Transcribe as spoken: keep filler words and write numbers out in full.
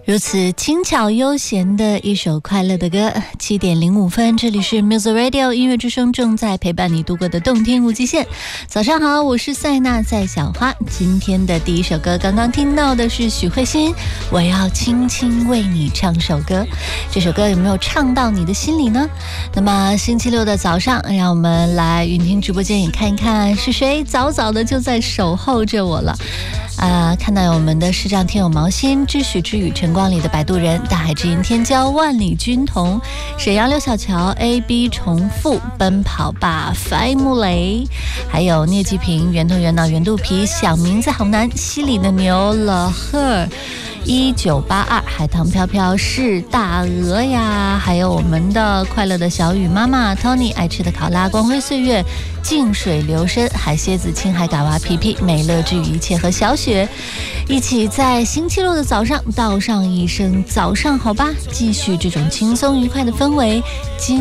如此轻巧悠闲的一首快乐的歌，七点零五分，这里是 Music Radio 音乐之声，正在陪伴你度过的动听无极限。早上好，我是塞纳赛小花。今天的第一首歌，刚刚听到的是许慧欣，我要轻轻为你唱首歌。这首歌有没有唱到你的心里呢？那么星期六的早上，让我们来云听直播间也看一看是谁早早的就在守候着我了。啊，看到我们的视障天友毛心、知许之语、晨光里的摆渡人、大海之音天骄、万里军童、沈阳刘小乔、A B 重复、奔跑吧、樊木雷，还有聂继平、圆头圆脑圆肚皮、想名字好难、溪里的牛了呵。一九八二海棠飘飘是大鹅呀，还有我们的快乐的小雨妈妈 Tony 爱吃的考拉光辉岁月静水流深海蝎子青海嘎娃皮皮美乐之语一切和小雪一起在星期六的早上道上一声早上好吧，继续这种轻松愉快的氛围。今